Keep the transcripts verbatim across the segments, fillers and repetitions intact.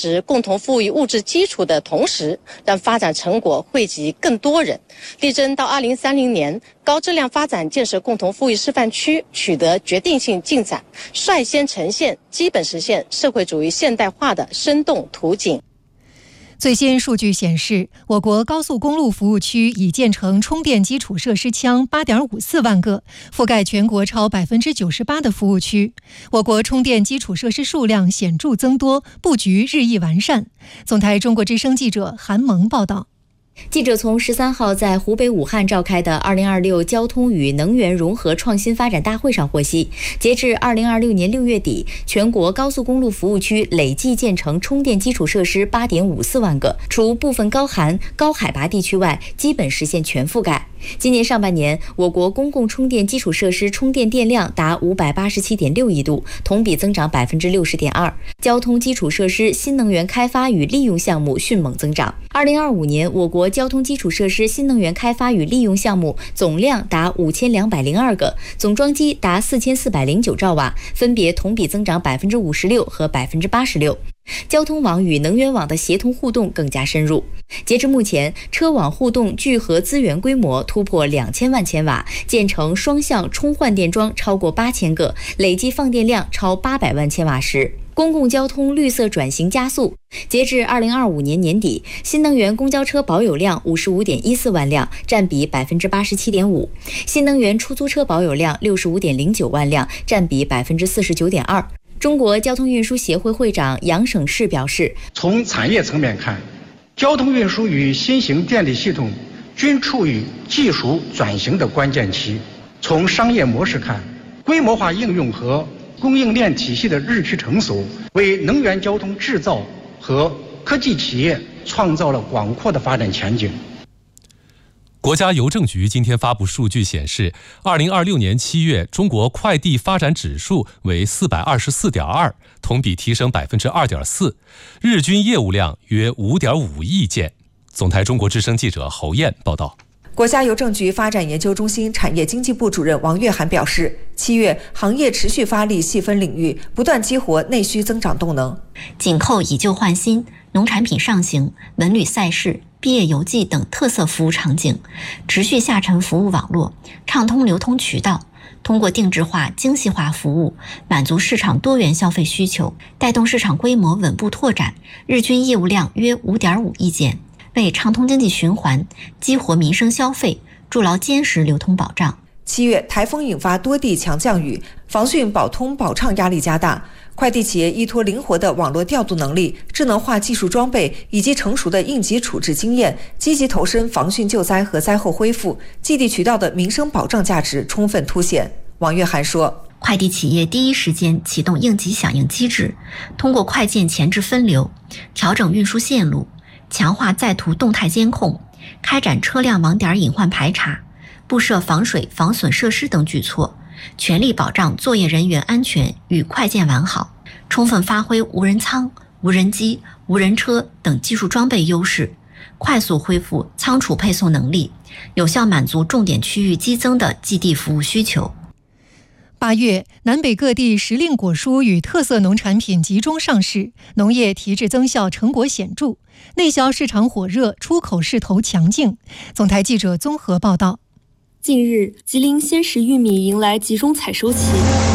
实共同富裕物质基础的同时，让发展成果惠及更多人，力争到二零三零年高质量发展建设共同富裕示范区取得决定性进展，率先呈现基本实现社会主义现代化的生动图景。 最新数据显示，我国高速公路服务区已建成充电基础设施腔 八点五四万个，覆盖全国超 百分之九十八 的服务区。我国充电基础设施数量显著增多，布局日益完善。总台中国之声记者韩萌报道。 记者从十三号在湖北武汉召开的二零二六交通与能源融合创新发展大会上获悉，截至二零二六年六月底，全国高速公路服务区累计建成充电基础设施 八点五四万个，除部分高寒、高海拔地区外，基本实现全覆盖。今年上半年，我国公共充电基础设施充电电量达五百八十七点六亿度，同比增长 百分之六十点二。交通基础设施新能源开发与利用项目迅猛增长。二零二五年，我国交通基础设施新能源开发与利用项目总量达五千两百零二个，总装机达四千四百零九兆瓦，分别同比增长 百分之五十六 和 百分之八十六。交通网与能源网的协同互动更加深入。截至目前，车网互动聚合资源规模突破两千万千瓦，建成双向充换电桩超过八千个，累计放电量超八百万千瓦时。公共交通绿色转型加速。截至二零二五年年底，新能源公交车保有量五十五点一四万辆，占比 百分之八十七点五；新能源出租车保有量六十五点零九万辆，占比 百分之四十九点二。中国交通运输协会会长杨省士表示， 从产业层面看，交通运输与新型电力系统均处于技术转型的关键期。从商业模式看，规模化应用和供应链体系的日趋成熟，为能源交通制造和科技企业创造了广阔的发展前景。 国家邮政局今天发布数据显示，二零二六年七月，中国快递发展指数为 四百二十四点二， 同比提升 百分之二点四， 日均业务量约 五点五亿件。总台中国之声记者侯燕报道。 国家邮政局发展研究中心产业经济部主任王月涵表示，七月行业持续发力细分领域，不断激活内需增长动能。 紧扣以旧换新、农产品上行、文旅赛事、毕业游记等特色服务场景，持续下沉服务网络，畅通流通渠道，通过定制化、精细化服务，满足市场多元消费需求，带动市场规模稳步拓展，日均业务量约 五点五亿件，为畅通经济循环、激活民生消费筑牢坚实流通保障。 七月，台风引发多地强降雨，防汛保通保畅压力加大。快递企业依托灵活的网络调度能力、智能化技术装备以及成熟的应急处置经验，积极投身防汛救灾和灾后恢复，寄递渠道的民生保障价值充分凸显。王月涵说， 快递企业第一时间启动应急响应机制，通过快件前置分流、调整运输线路、强化在途动态监控，开展车辆网点隐患排查，布设防水防损设施等举措，全力保障作业人员安全与快件完好，充分发挥无人仓、无人机、无人车等技术装备优势，快速恢复仓储配送能力，有效满足重点区域激增的寄递服务需求。 八月，南北各地时令果蔬与特色农产品集中上市，农业提质增效成果显著，内销市场火热，出口势头强劲。总台记者综合报道。 近日，吉林鲜食玉米迎来集中采收期。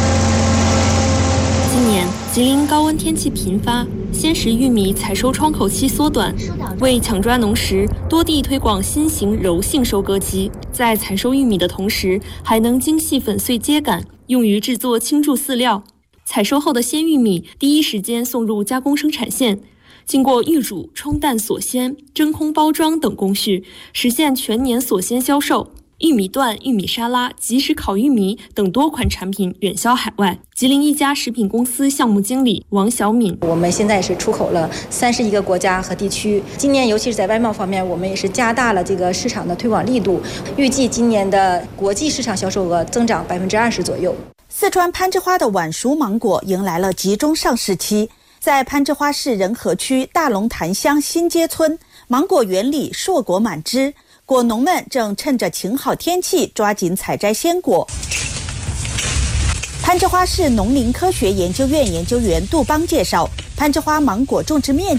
今年吉林高温天气频发，鲜食玉米采收窗口期缩短，为抢抓农时，多地推广新型柔性收割机，在采收玉米的同时，还能精细粉碎秸秆，用于制作青贮饲料。采收后的鲜玉米第一时间送入加工生产线，经过预煮、冲淡锁鲜、真空包装等工序，实现全年锁鲜销售。玉米段、玉米沙拉、即食烤玉米等多款产品远销海外。吉林一家食品公司项目经理王小敏， 我们现在是出口了三十一个国家和地区。今年尤其是在外贸方面，我们也是加大了这个市场的推广力度，预计今年的国际市场销售额增长百分之二十左右。 四川攀枝花的晚熟芒果迎来了集中上市期，在攀枝花市仁和区大龙潭乡新街村，芒果园里硕果满枝。果农们正趁着晴好天气抓紧采摘鲜果。攀枝花市农林科学研究院研究员杜邦介绍，攀枝花芒果种植面积